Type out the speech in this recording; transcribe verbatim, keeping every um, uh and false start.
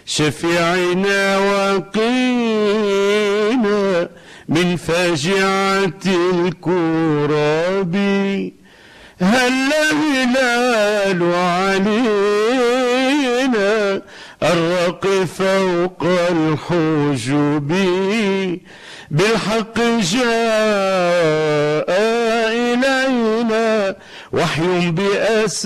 شفيعنا وقينا من فاجعة الكراب. هل هلال علينا الرقي فوق الحجب، بالحق جاء إلينا وحي بأسماء